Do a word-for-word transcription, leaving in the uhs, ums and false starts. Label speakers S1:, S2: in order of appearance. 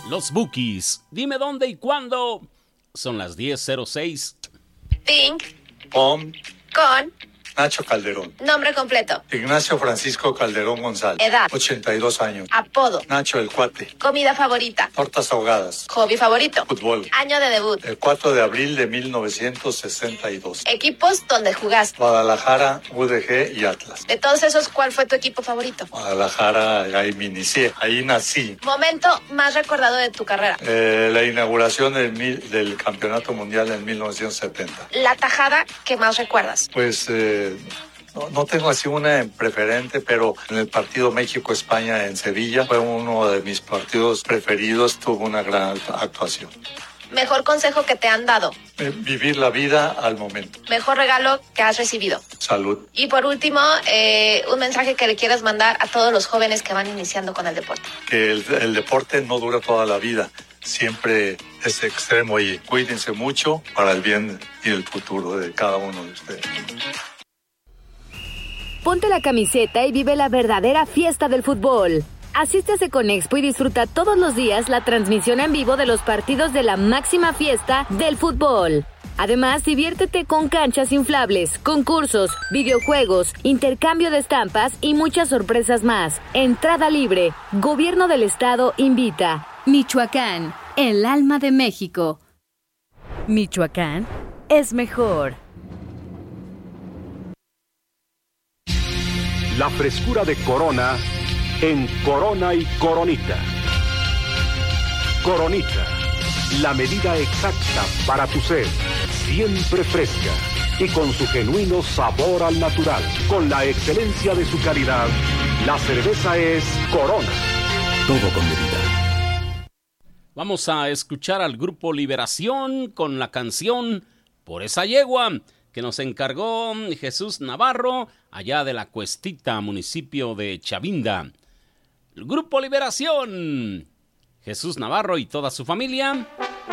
S1: Los Bukis. Dime dónde y cuándo. Son las diez cero seis.
S2: Pink.
S3: Pom.
S2: Con.
S3: Nacho Calderón.
S2: Nombre completo.
S3: Ignacio Francisco Calderón González.
S2: Edad.
S3: ochenta y dos años.
S2: Apodo.
S3: Nacho el Cuate.
S2: Comida favorita.
S3: Tortas ahogadas.
S2: Hobby favorito.
S3: Fútbol.
S2: Año de debut.
S3: El cuatro de abril de mil novecientos sesenta y dos.
S2: Equipos donde jugaste.
S3: Guadalajara, U D G y Atlas.
S2: De todos esos, ¿cuál fue tu equipo favorito?
S3: Guadalajara, ahí me inicié. Ahí nací.
S2: Momento más recordado de tu carrera.
S3: Eh, la inauguración del, mil, del Campeonato Mundial en mil novecientos setenta.
S2: La tajada que más recuerdas.
S3: Pues... Eh, No, no tengo así una preferente, pero en el partido México-España en Sevilla fue uno de mis partidos preferidos, tuvo una gran actuación.
S2: Mejor consejo que te han dado.
S3: Eh, vivir la vida al momento.
S2: Mejor regalo que has recibido.
S3: Salud.
S2: Y por último, eh, un mensaje que le quieras mandar a todos los jóvenes que van iniciando con el deporte.
S3: Que el, el deporte no dura toda la vida, siempre es extremo y cuídense mucho para el bien y el futuro de cada uno de ustedes.
S4: Ponte la camiseta y vive la verdadera fiesta del fútbol. Asiste a Seconexpo y disfruta todos los días la transmisión en vivo de los partidos de la máxima fiesta del fútbol. Además, diviértete con canchas inflables, concursos, videojuegos, intercambio de estampas y muchas sorpresas más. Entrada libre. Gobierno del Estado invita.
S5: Michoacán, el alma de México.
S4: Michoacán es mejor.
S6: La frescura de Corona en Corona y Coronita. Coronita, la medida exacta para tu sed, siempre fresca y con su genuino sabor al natural. Con la excelencia de su calidad, la cerveza es Corona. Todo con medida.
S1: Vamos a escuchar al grupo Liberación con la canción Por esa yegua, que nos encargó Jesús Navarro, allá de La Cuestita, municipio de Chavinda. El Grupo Liberación, Jesús Navarro y toda su familia.